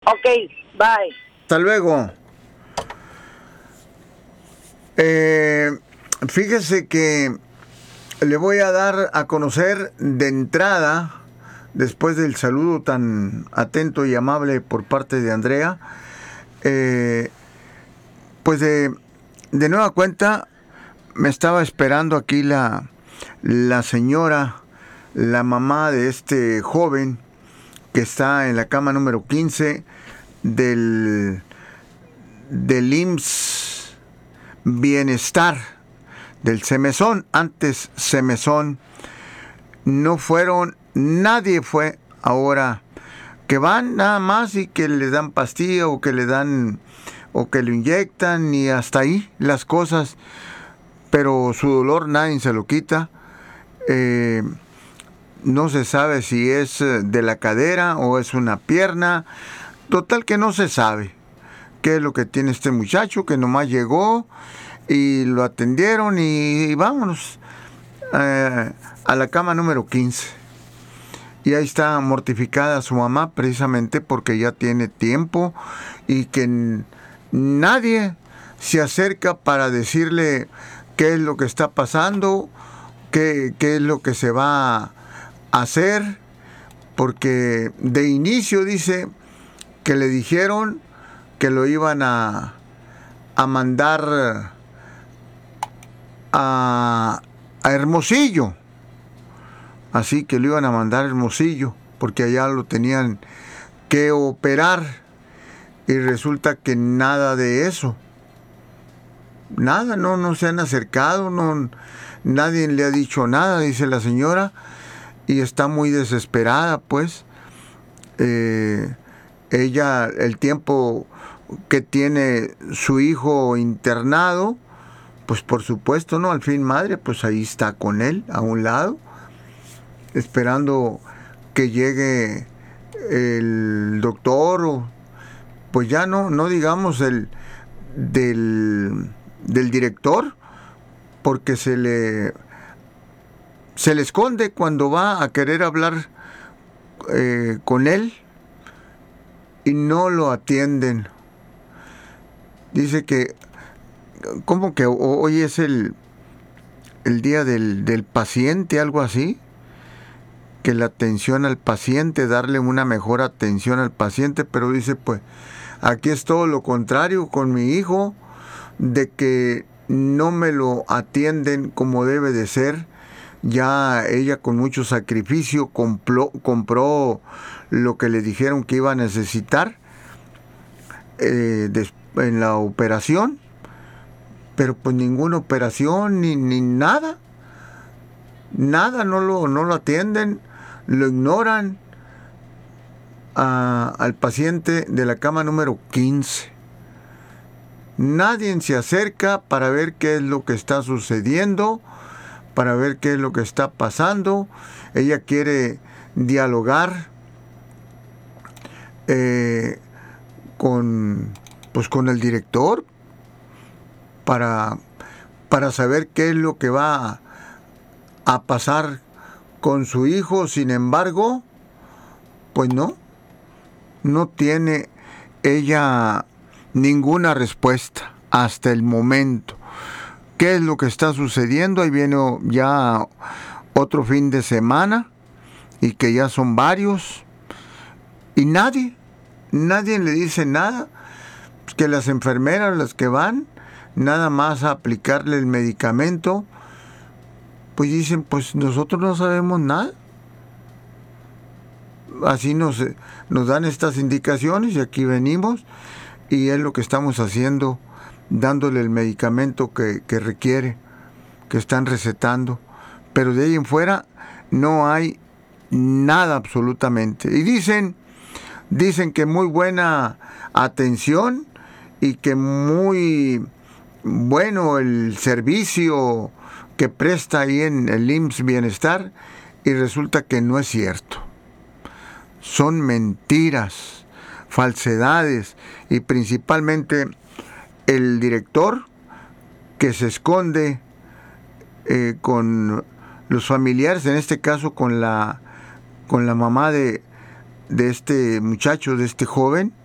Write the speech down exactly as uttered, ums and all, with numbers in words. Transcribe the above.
Ok, bye. Hasta luego. Eh, fíjese que le voy a dar a conocer de entrada, después del saludo tan atento y amable por parte de Andrea, eh, pues de, de nueva cuenta me estaba esperando aquí la, la señora, la mamá de este joven que está en la cama número quince del, del I M S S Bienestar, del Semesón, antes Semesón. No fueron, nadie fue ahora, que van nada más y que le dan pastilla o que le dan o que lo inyectan y hasta ahí las cosas, pero su dolor nadie se lo quita. Eh, no se sabe si es de la cadera o es una pierna, total que no se sabe qué es lo que tiene este muchacho, que nomás llegó y lo atendieron y, y vámonos eh, a la cama número quince. Y ahí está mortificada su mamá, precisamente porque ya tiene tiempo y que n- nadie se acerca para decirle qué es lo que está pasando, qué, qué es lo que se va a hacer, porque de inicio dice que le dijeron que lo iban a, a mandar a, a Hermosillo. Así que lo iban a mandar a Hermosillo, porque allá lo tenían que operar. Y resulta que nada de eso. Nada, no, no se han acercado, no, nadie le ha dicho nada, dice la señora. Y está muy desesperada, pues. Eh, ella, el tiempo que tiene su hijo internado, pues por supuesto, ¿no? Al fin madre, pues ahí está con él, a un lado, esperando que llegue el doctor o pues ya no, no digamos el del, del director, porque se le se le esconde cuando va a querer hablar eh, con él y no lo atienden. Dice que como que hoy es el el día del, del paciente, algo así, que la atención al paciente, darle una mejor atención al paciente, pero dice, pues, aquí es todo lo contrario con mi hijo, de que no me lo atienden como debe de ser. Ya ella con mucho sacrificio compró, compró lo que le dijeron que iba a necesitar eh, des, en la operación, pero pues ninguna operación ni, ni nada. Nada, no lo, no lo atienden, lo ignoran a, al paciente de la cama número quince. Nadie se acerca para ver qué es lo que está sucediendo, para ver qué es lo que está pasando. Ella quiere dialogar eh, con, pues con el director para, para saber qué es lo que va a a pasar con su hijo. Sin embargo, pues no, no tiene ella ninguna respuesta hasta el momento. ¿Qué es lo que está sucediendo? Ahí viene ya otro fin de semana y que ya son varios y nadie, nadie le dice nada, que las enfermeras, las que van, nada más a aplicarle el medicamento, pues dicen, pues nosotros no sabemos nada. Así nos, nos dan estas indicaciones y aquí venimos y es lo que estamos haciendo, dándole el medicamento que, que requiere, que están recetando. Pero de ahí en fuera no hay nada absolutamente. Y dicen, dicen que muy buena atención y que muy bueno el servicio que presta ahí en el I M S S Bienestar, y resulta que no es cierto. Son mentiras, falsedades, y principalmente el director que se esconde eh, con los familiares, en este caso con la, con la mamá de, de este muchacho, de este joven,